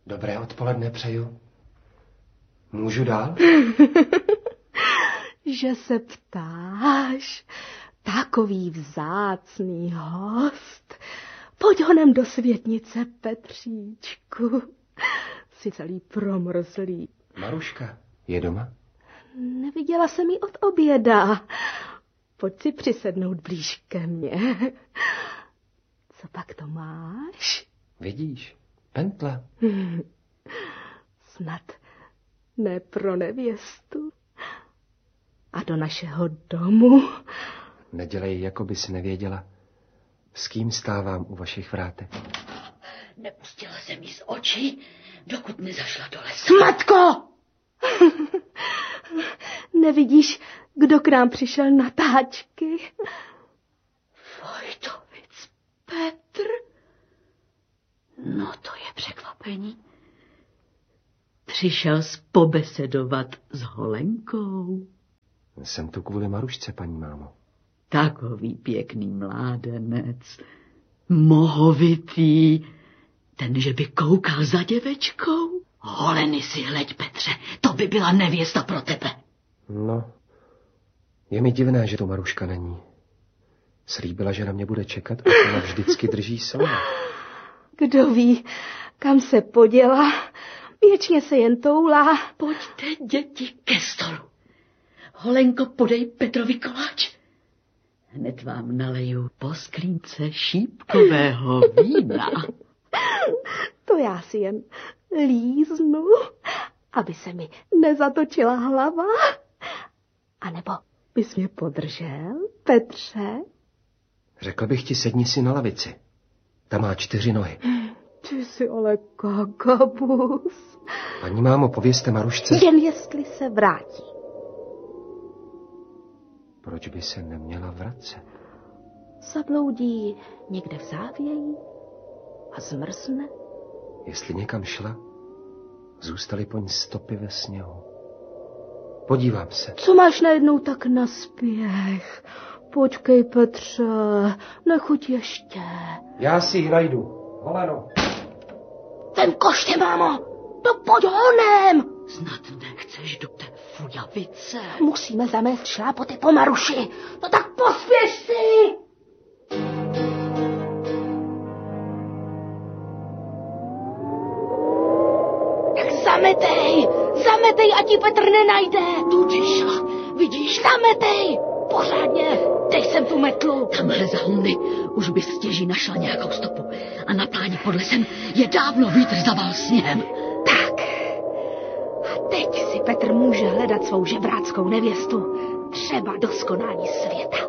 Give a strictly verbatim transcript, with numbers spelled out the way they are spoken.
Dobré odpoledne přeju. Můžu dál? Že se ptáš, takový vzácný host. Pojď honem do světnice, Petříčku. Jsi celý promrzlý. Maruška je doma? Neviděla jsem ji od oběda. Pojď si přisednout blíž ke mně. Co pak to máš? Vidíš, pentle. Hmm. Snad ne pro nevěstu. A do našeho domu. Nedělej, jako bys nevěděla, s kým stávám u vašich vrátek. Nepustila jsem jí z očí, dokud nezašla do lesa. Matko! Nevidíš, kdo k nám přišel na táčky? Vojtovic Petr? No to je překvapení. Přišel spobesedovat s Holenkou. Jsem tu kvůli Marušce, paní mámo. Takový pěkný mládenec, mohovitý, ten, že by koukal za děvečkou. Holeny si hleď, Petře, to by byla nevěsta pro tebe. No, je mi divné, že tu Maruška není. Slíbila, že na mě bude čekat a ona vždycky drží slovo. Kdo ví, kam se poděla, věčně se jen toulá. Pojďte, děti, ke stolu. Holenko, podej Petrovi koláč. Hned vám naleju po sklínce šípkového vína. To já si jen líznu, aby se mi nezatočila hlava. A nebo bys mě podržel, Petře? Řekl bych ti, sedni si na lavici. Ta má čtyři nohy. Ty jsi ale kakabus. Paní mámo, povězte Marušce. Jen jestli se vrátí. Proč by se neměla vracet? Zabloudí někde v závěji a zmrzne. Jestli někam šla, zůstaly po ní stopy ve sněhu. Podívám se. Co máš najednou tak na spěch? Počkej, Petře, nechuť ještě. Já si ji najdu. Holeno. Vem koště, mámo, to pojď honem. Snad nechceš do té fujavice. Musíme zamést šlápoty po Maruši. No tak pospěš si. Tak zametej, zametej, ať ji Petr nenajde. Tudy šla, vidíš? Zametej, pořádně, dej sem tu metlu. Tamhle za humny už by stěží našla nějakou stopu. A na pláni pod lesem je dávno vítr zaval sněhem. Tak. A teď si Petr může hledat svou žebráckou nevěstu. Třeba do skonání světa.